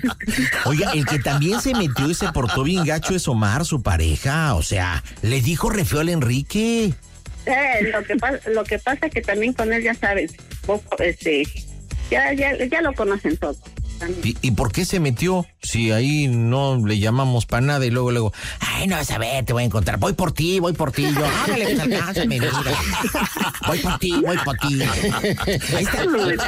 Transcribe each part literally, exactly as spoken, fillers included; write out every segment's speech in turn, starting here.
Oiga, el que también se metió y se portó bien gacho es Omar, su pareja. O sea, le dijo re feo al Enrique. Eh, lo que pasa, lo que pasa es que también con él ya sabes, vos, este, ya, ya, ya lo conocen todos. ¿Y, ¿Y por qué se metió? Si ahí no le llamamos para nada y luego, luego, ay, no vas a ver, te voy a encontrar. Voy por ti, voy por ti. Yo, ándale, pues alcánzame, mira. Voy por ti, voy por ti. Ahí está.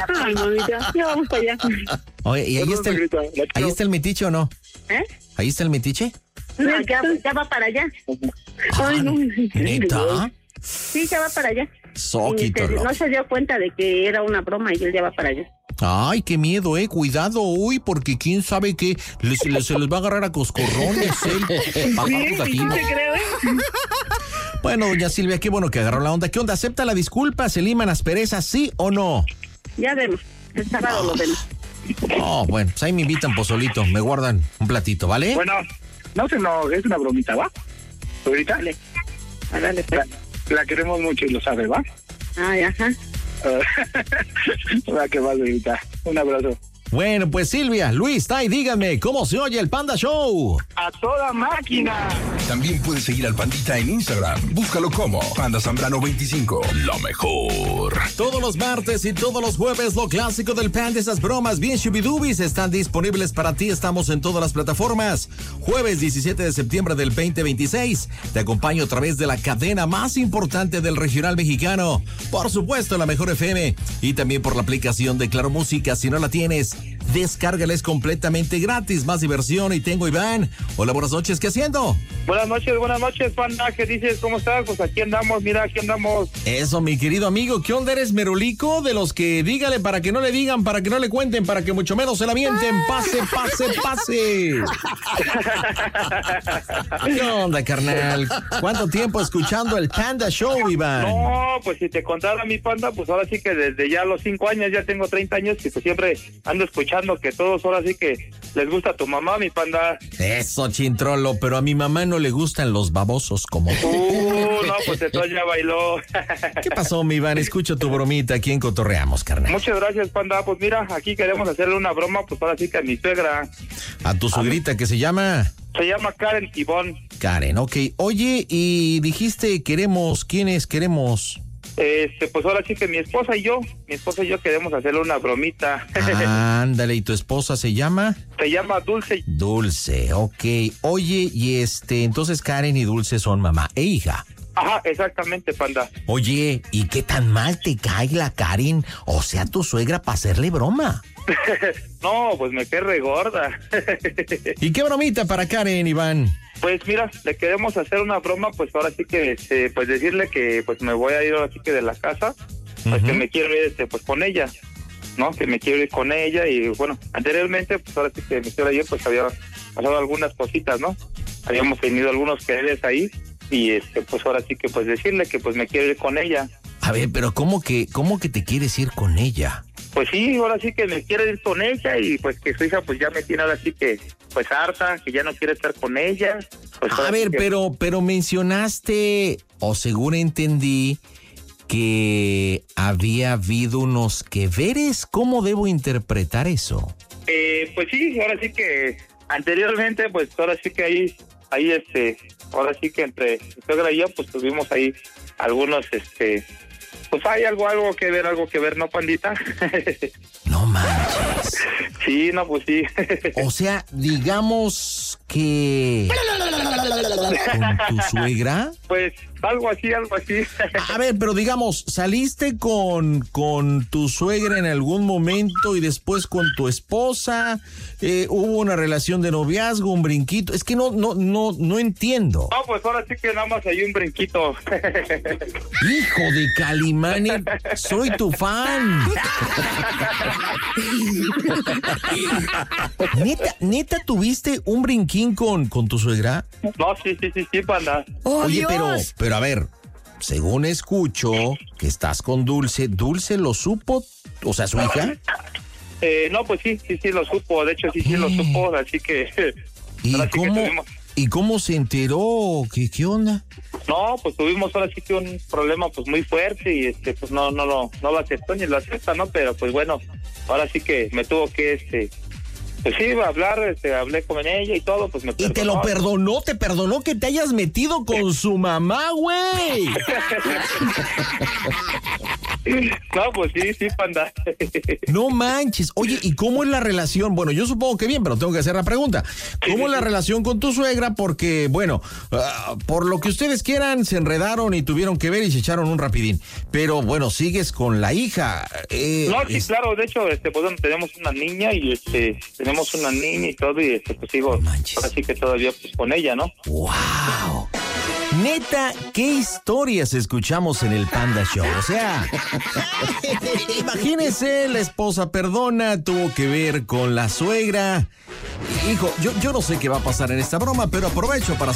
Oye, ¿y ahí está el, ahí está el metiche o no? ¿Eh? ¿Ahí está el metiche? No, ya, ya va para allá. Ay, no. ¿Neta? Sí, ya va para allá. Soquito, no se dio cuenta de que era una broma y él ya va para allá. Ay, qué miedo, eh, cuidado, uy, porque quién sabe qué, les, les, se les va a agarrar a coscorrones, eh. Sí, sí, te creo. Bueno, doña Silvia, qué bueno que agarró la onda. ¿Qué onda? ¿Acepta la disculpa? ¿Se liman asperezas, sí o no? Ya vemos, el sábado oh. lo vemos. Oh, bueno, pues ahí me invitan pozolito, me guardan un platito, ¿vale? Bueno, no sé, no, es una bromita, ¿va? ¿Ahorita? Dale, ah, dale, pues. la, la queremos mucho y lo sabe, ¿va? Ay, ajá. Va que va, ahorita. Un abrazo. Bueno, pues Silvia, Luis, Tai, díganme, ¿cómo se oye el Panda Show? ¡A toda máquina! También puedes seguir al Pandita en Instagram. Búscalo como Panda Zambrano veinticinco. Lo mejor. Todos los martes y todos los jueves, lo clásico del Panda, esas bromas bien shubidubis están disponibles para ti. Estamos en todas las plataformas. Jueves diecisiete de septiembre del veinte veintiséis. Te acompaño a través de la cadena más importante del regional mexicano. Por supuesto, la Mejor F M. Y también por la aplicación de Claro Música. Si no la tienes, descárgala, es completamente gratis. Más diversión. Y tengo Iván. Hola, buenas noches. ¿Qué haciendo? Buenas noches, buenas noches, Panda. ¿Qué dices? ¿Cómo estás? Pues aquí andamos, mira, aquí andamos. Eso, mi querido amigo. ¿Qué onda? ¿Eres merolico? De los que dígale para que no le digan, para que no le cuenten, para que mucho menos se la mienten. Pase, pase, pase. ¿Qué onda, carnal? ¿Cuánto tiempo escuchando el Panda Show, Iván? No, pues si te contara mi Panda, pues ahora sí que desde ya los cinco años, ya tengo treinta años, y pues siempre ando escuchando que todos ahora sí que les gusta a tu mamá, mi Panda. Eso, chintrolo, pero a mi mamá no le gustan los babosos como tú. Uh, no, pues entonces ya bailó. ¿Qué pasó, mi Iván? Escucho tu bromita, ¿quién cotorreamos, carnal? Muchas gracias, Panda. Pues mira, aquí queremos hacerle una broma, pues ahora sí que a mi suegra. ¿A tu suegrita que se llama? Se llama Karen Tibón. Karen, ok. Oye, y dijiste queremos, ¿quiénes queremos? Este, pues ahora sí que mi esposa y yo, mi esposa y yo queremos hacerle una bromita. Ah, ándale, ¿y tu esposa se llama? Se llama Dulce. Dulce, ok. Oye, y este, entonces Karen y Dulce son mamá e hija. Ajá, exactamente, Panda. Oye, ¿y qué tan mal te cae la Karen, o sea, tu suegra, para hacerle broma? No, pues me cae re gorda. ¿Y qué bromita para Karen, Iván? Pues mira, le queremos hacer una broma, pues ahora sí que, este, pues decirle que pues me voy a ir ahora sí que de la casa, pues uh-huh. que me quiero ir, este, pues con ella, ¿no? Que me quiero ir con ella y bueno, anteriormente, pues ahora sí que mi señora y yo, pues había pasado algunas cositas, ¿no? Habíamos tenido algunos quereres ahí y este, pues ahora sí que pues decirle que pues me quiero ir con ella. A ver, pero ¿cómo que, cómo que te quieres ir con ella? Pues sí, ahora sí que me quiero ir con ella y pues que su hija pues ya me tiene ahora sí que pues harta, que ya no quiere estar con ella. Pues a ver, que... pero pero mencionaste, o según entendí, que había habido unos que veres. ¿Cómo debo interpretar eso? Eh, pues sí, ahora sí que anteriormente, pues ahora sí que ahí, ahí este, ahora sí que entre mi suegra y yo, pues tuvimos ahí algunos, este... Pues hay algo, algo que ver, algo que ver, ¿no, Pandita? No manches. Sí, no, pues sí. O sea, digamos que... ¿Con tu suegra? Pues algo así, algo así. A ver, pero digamos, ¿saliste con, con tu suegra en algún momento y después con tu esposa? Eh, ¿Hubo una relación de noviazgo, un brinquito? Es que no, no, no, no entiendo. No, pues ahora sí que nada más hay un brinquito. Hijo de Calimán, soy tu fan. ¿Neta, neta tuviste un brinquín con, con tu suegra? No, sí, sí, sí, sí, Panda. Oh, Oye, Dios. pero, pero a ver, según escucho que estás con Dulce, ¿Dulce lo supo? O sea, ¿su hija? Eh, no, pues sí, sí, sí lo supo, de hecho sí, sí lo supo, así que... ¿Y cómo, que ¿Y cómo se enteró? ¿Qué, qué onda? No, pues tuvimos ahora sí que un problema pues muy fuerte y este pues no no no no lo aceptó ni lo acepta, ¿no? Pero pues bueno, ahora sí que me tuvo que este Pues sí, iba a hablar, este, hablé con ella y todo, pues me perdonó. ¿Y te lo perdonó? ¿Te perdonó que te hayas metido con su mamá, güey? No, pues sí, sí, panda. No manches. Oye, ¿y cómo es la relación? Bueno, yo supongo que bien, pero tengo que hacer la pregunta. ¿Cómo sí, es la sí. relación con tu suegra? Porque, bueno, uh, por lo que ustedes quieran, se enredaron y tuvieron que ver y se echaron un rapidín. Pero, bueno, sigues con la hija. Eh, no, sí, es... claro. De hecho, este, pues, tenemos una niña y, este, tenemos una niña y todo, y, este, pues, sigo, ahora sí que todavía, pues, con ella, ¿no? ¡Wow! Neta, ¿qué historias escuchamos en el Panda Show? O sea, imagínese, la esposa perdona, tuvo que ver con la suegra. Hijo, yo, yo no sé qué va a pasar en esta broma, pero aprovecho para